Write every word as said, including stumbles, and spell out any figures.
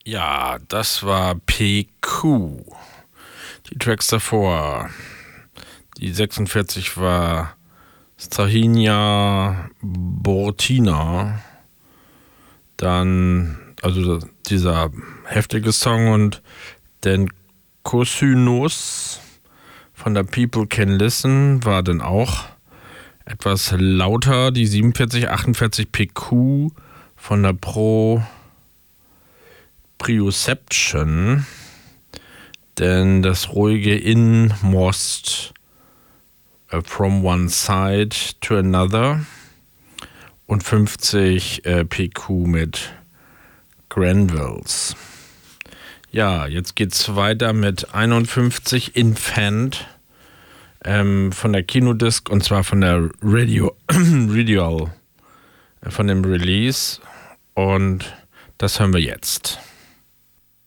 Ja, das war P Q. Die Tracks davor. Die sechsundvierzig war Strahinja Bortina. Dann, also dieser heftige Song, und den Cosinus von der People Can Listen war dann auch etwas lauter. Die siebenundvierzig achtundvierzig P Q von der Pro Prioception, denn das ruhige In Most uh, From One Side to Another, und fünfzig äh, P Q mit Granville's. Ja, jetzt geht's weiter mit einundfünfzig Infant ähm, von der Kinodisc, und zwar von der Radio Radial, äh, von dem Release, und das hören wir jetzt.